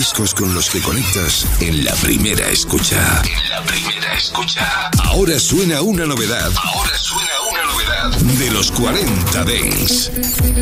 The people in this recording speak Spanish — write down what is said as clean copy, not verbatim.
discos con los que conectas en la primera escucha. Ahora suena una novedad. De los 40 Dance.